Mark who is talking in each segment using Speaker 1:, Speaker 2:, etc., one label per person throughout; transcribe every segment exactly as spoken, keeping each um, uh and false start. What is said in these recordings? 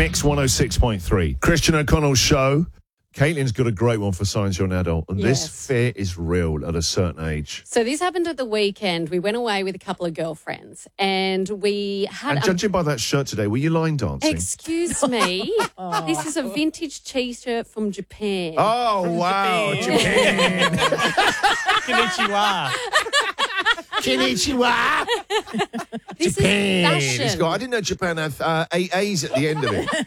Speaker 1: Mix one oh six point three. Christian O'Connell's show. Caitlin's got a great one for Signs You're an Adult. And
Speaker 2: Yes.
Speaker 1: this fear is real at a certain age.
Speaker 2: So this happened at the weekend. We went away with a couple of girlfriends and we had...
Speaker 1: And
Speaker 2: a-
Speaker 1: judging by that shirt today, were you line dancing?
Speaker 2: Excuse me. This is a vintage T-shirt from Japan.
Speaker 1: Oh, wow. Japan.
Speaker 3: Konnichiwa.
Speaker 1: Konnichiwa.
Speaker 2: This
Speaker 1: Japan.
Speaker 2: is fashion.
Speaker 1: It's got, I didn't know Japan had uh, eight A's at the end of it.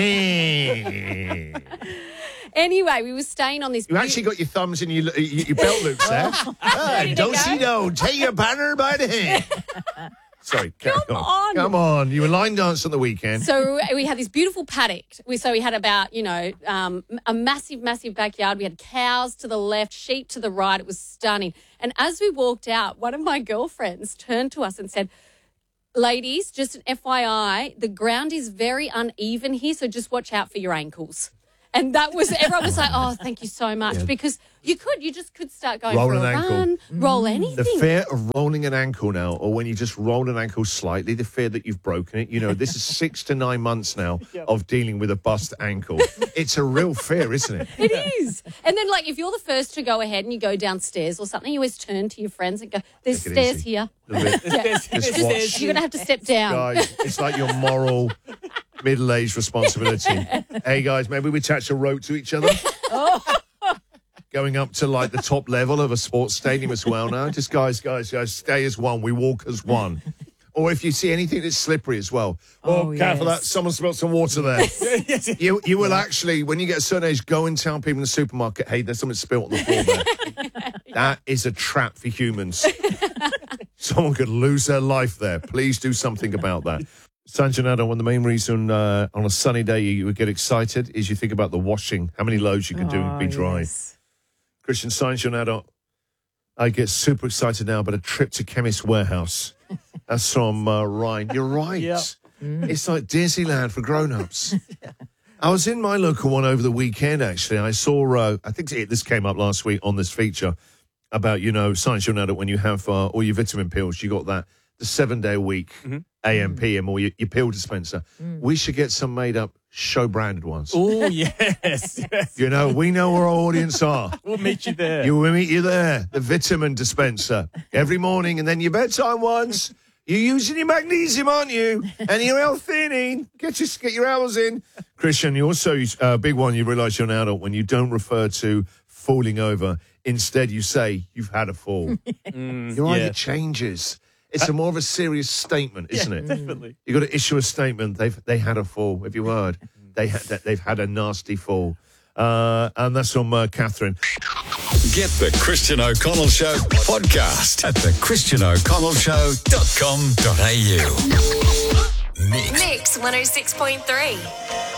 Speaker 1: Japan.
Speaker 2: Anyway, we were staying on this...
Speaker 1: You actually got your thumbs in your, your, your belt loops there. Ah,
Speaker 2: Ready to
Speaker 1: don't
Speaker 2: go?
Speaker 1: see no. Take your banner by the hand. Sorry, carry
Speaker 2: Come
Speaker 1: on.
Speaker 2: on.
Speaker 1: Come on. You were line dancing on the weekend.
Speaker 2: So we had this beautiful paddock. We, so we had about, you know, um, a massive, massive backyard. We had cows to the left, sheep to the right. It was stunning. And as we walked out, one of my girlfriends turned to us and said, ladies, just an F Y I, the ground is very uneven here, so just watch out for your ankles. And that was, everyone was like, oh, thank you so much.
Speaker 1: Yeah.
Speaker 2: Because you could, you just could start going
Speaker 1: Roll
Speaker 2: for
Speaker 1: an
Speaker 2: a
Speaker 1: ankle.
Speaker 2: run, roll anything.
Speaker 1: The fear of rolling an ankle now, or when you just roll an ankle slightly, the fear that you've broken it. You know, this is six to nine months now of dealing with a bust ankle. It's a real fear, isn't it?
Speaker 2: It is. And then, like, if you're the first to go ahead and you go downstairs or something, you always turn to your friends and go, there's
Speaker 1: Take it
Speaker 2: stairs
Speaker 1: easy.
Speaker 2: here.
Speaker 1: A little bit.
Speaker 2: Yeah.
Speaker 1: Just watch.
Speaker 2: You're going to have to step down.
Speaker 1: Guys, it's like your moral middle-aged responsibility. Hey, guys, maybe we attach a rope to each other. Going up to, like, the top level of a sports stadium as well now. Just, guys, guys, guys, stay as one. We walk as one. Or if you see anything that's slippery as well. Oh,
Speaker 3: Oh,
Speaker 1: careful
Speaker 3: yes.
Speaker 1: that. Someone spilled some water there. You you will actually, when you get a certain age, go and tell people in the supermarket, hey, there's something spilled on the floor there. That is a trap for humans. Someone could lose their life there. Please do something about that. Sanjanado, one of the main reason uh, on a sunny day you would get excited is you think about the washing, how many loads you can do and be dry.
Speaker 3: Yes.
Speaker 1: Christian Sanjanado, I get super excited now about a trip to Chemist Warehouse. That's from uh, Ryan. You're right.
Speaker 3: Yep.
Speaker 1: It's like Disneyland for grown-ups. I was in my local one over the weekend, actually. I saw, uh, I think it, this came up last week on this feature about, you know, Science You'll Know that when you have uh, all your vitamin pills, you got that, the seven-day-a-week A M, P M, or your, your pill dispenser. We should get some made-up show-branded ones.
Speaker 3: Oh, yes. yes.
Speaker 1: You know, we know where our audience are.
Speaker 3: We'll meet you there.
Speaker 1: You will meet you there, the vitamin dispenser, every morning, and then your bedtime ones. You're using your magnesium, aren't you? And your L-theanine. Get your, get your hours in. Christian, you also, a uh, big one, you realise you're an adult when you don't refer to falling over. Instead, you say, you've had a fall.
Speaker 3: Mm,
Speaker 1: Your idea
Speaker 3: yeah.
Speaker 1: changes. It's a more of a serious statement, isn't
Speaker 3: Yeah,
Speaker 1: it?
Speaker 3: definitely.
Speaker 1: You've got to issue a statement. They've they had a fall. Have you heard? They ha- they've had a nasty fall. Uh, and that's from uh, Catherine.
Speaker 4: Get the Christian O'Connell Show podcast at the christian o'connell show dot com dot a u. Mix.
Speaker 5: Mix one oh six point three.